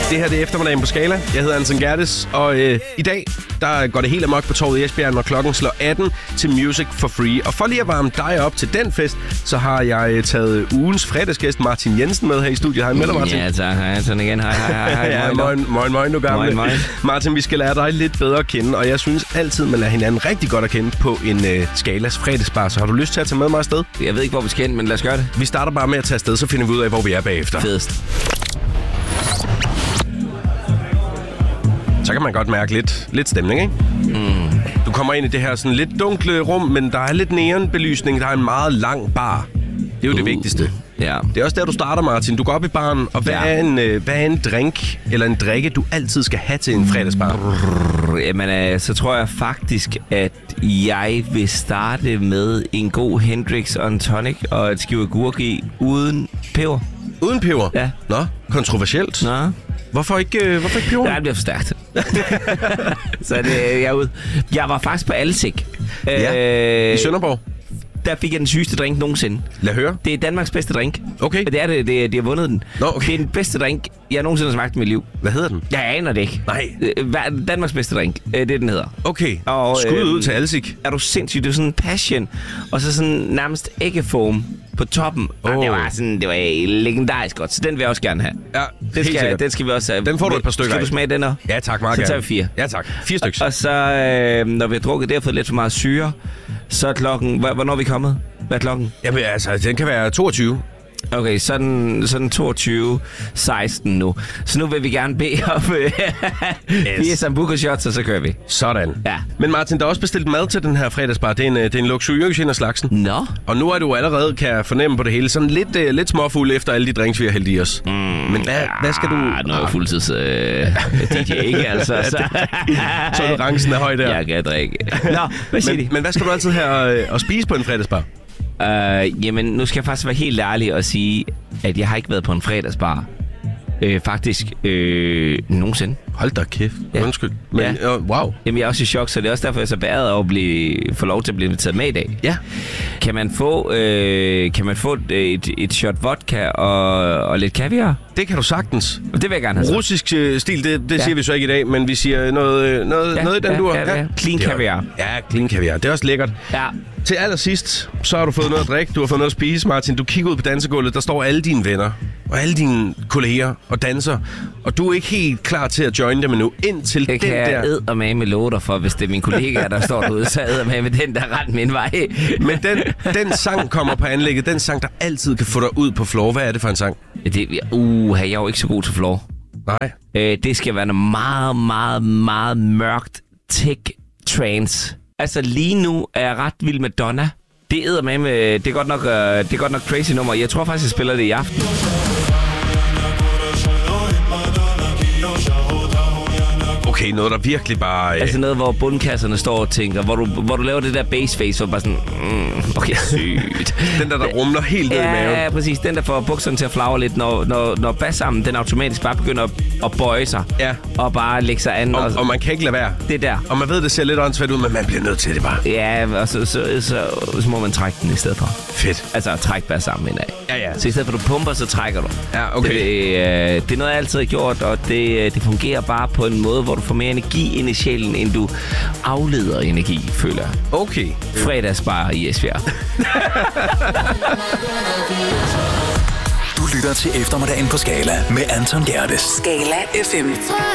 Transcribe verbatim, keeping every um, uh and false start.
Det her det er eftermiddagen på Skala. Jeg hedder Anton Gerdes, og øh, i dag der går det helt amok på torvet i Esbjerg, når klokken slår atten til Music for Free. Og for lige at varme dig op til den fest, så har jeg taget ugens fredagsgæst Martin Jensen med her i studiet. Hej med dig, Martin. Ja, tak. Hej, Anton igen. Hej, hej, hej. Ja, moin, moin, moin, du gamle. Moin, moin. Martin, vi skal lære dig lidt bedre at kende, og jeg synes altid, man lærer hinanden rigtig godt at kende på en øh, Skalas fredagsbar. Så har du lyst til at tage med mig afsted? Jeg ved ikke, hvor vi skal hen, men lad os gøre det. Vi starter bare med at tage afsted, så finder vi ud af, hvor vi er bagefter. Fedest. Så kan man godt mærke lidt, lidt stemning, ikke? Mm. Du kommer ind i det her sådan lidt dunkle rum, men der er lidt neonbelysning. Der er en meget lang bar. Det er jo uh. det vigtigste. Ja. Det er også der, du starter, Martin. Du går op i baren, og hvad, ja. er en, øh, hvad er en drink eller en drikke, du altid skal have til en fredagsbar? Brrr, jamen, øh, så tror jeg faktisk, at jeg vil starte med en god Hendrix og en tonic og et skive agurk i uden peber. Uden peber? Ja. Nå, kontroversielt. Nå. Hvorfor ikke, øh, hvorfor ikke peber? Nej, det bliver for stærkt. Så det, jeg er ude. Jeg var faktisk på Alsik. Ja, øh, i Sønderborg. Der fik jeg den sygeste drink nogensinde. Lad høre. Det er Danmarks bedste drink. Okay. Det er det, det de har vundet den. Nå, okay. Det er den bedste drink, jeg nogensinde har smagt i mit liv. Hvad hedder den? Jeg aner det ikke. Nej. Danmarks bedste drink, det er det, den hedder. Okay. Og, skud ud øh, til Alsik. Er du sindssygt? Det er sådan en passion, og så sådan nærmest æggefoam på toppen. Oh. Og det var sådan, det var legendarisk godt, så den vil jeg også gerne have. Ja, den skal, den skal vi også have. Den får du et par stykker af. Skal du smage den her? Ja, tak, meget så gerne. Så tager vi fire. Ja, tak. Fire stykker. Og, og så, øh, når vi har drukket det og fået lidt for meget syre, så er klokken... Hvornår er vi kommet? Hvad er klokken? Jamen, altså, den kan være toogtyve. Okay, så er den, så er den toogtyve seksten nu. Så nu vil vi gerne bede om fire yes. sambuca shots, og så kører vi. Sådan. Ja. Men Martin, der er også bestilt mad til den her fredagsbar. Det er en, det er en luksuriøs en af slagsen. Nå. Og nu er du allerede, kan jeg fornemme på det hele, sådan lidt, uh, lidt småfuld efter alle de drinks, vi har hældt i os. Mm, Men hvad, ja, hvad skal du... Nu er jeg fuldtids uh, D J, ikke altså. Så tolerancen er høj der. Jeg kan drikke. Nå, hvad siger men, de? Men hvad skal du altid have uh, at spise på en fredagsbar? Uh, jamen, nu skal jeg faktisk være helt ærlig og sige, at jeg har ikke været på en fredagsbar. Uh, faktisk uh, nogensinde. Hold da kæft. Ja. Undskyld. Men, ja. uh, wow. Jamen, jeg er også i chok, så det er også derfor, jeg er så bæret over at blive, få lov til at blive inviteret med i dag. Ja. Kan man få, øh, kan man få et, et shot vodka og, og lidt kaviar? Det kan du sagtens. Det vil jeg gerne have. Russisk uh, stil, det, det ja. siger vi så ikke i dag, men vi siger noget, noget, ja, noget i den ja, dur. Ja, ja. Clean kaviar. Ja, clean kaviar. Det er også lækkert. Ja. Til allersidst, så har du fået noget at drikke, du har fået noget at spise, Martin. Du kigger ud på dansegulvet, der står alle dine venner og alle dine kolleger og danser. Og du er ikke helt klar til at joine dem endnu. Indtil det den kan der... jeg eddermame med låter for, hvis det er mine kollegaer, der står derude, så eddermame med den, der rent min vej. Men den, den sang kommer på anlægget. Den sang, der altid kan få dig ud på floor. Hvad er det for en sang? Det, uh, jeg er jo ikke så god til floor. Nej. Øh, det skal være noget meget, meget, meget mørkt tech trance. Altså lige nu er jeg ret vild med Donna. Det æder med med. Det er godt nok, uh, det er godt nok crazy nummer. Jeg tror faktisk, jeg spiller det i aften. Okay, noget der virkelig bare... Øh... Altså noget, hvor bundkasserne står og tænker, hvor du, hvor du laver det der bass face, og bare sådan, mm, okay, sygt. Den der, der rumler helt ned ja, i maven. Ja, præcis. Den der får bukserne til at flagre lidt, når, når, når bassarmen, den automatisk bare begynder at, at bøje sig. Ja. Og bare lægge sig an. Og, og, og man kan ikke lade være. Det der. Og man ved, det ser lidt åndssvagt ud, men man bliver nødt til det bare. Ja, og så, så, så, så må man trække den i stedet for. Fedt. Altså trække bassarmen ind af. Ja, ja. Så i stedet for, at du pumper, så trækker du. Ja, okay. Det, øh, det er noget, jeg altid har gjort, og det, det fungerer bare på en måde, hvor du får mere energi ind i sjælen, end du afleder energi, føler jeg. Okay. Fredagsbar i Esbjerg. Du lytter til eftermiddagen på Skala med Anton Gerdes. Skala F M.